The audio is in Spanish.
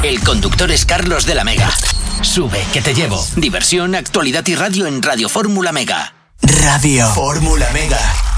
El conductor es Carlos de la Mega. Sube, que te llevo. Diversión, actualidad y radio en Radio Fórmula Mega. Radio Fórmula Mega.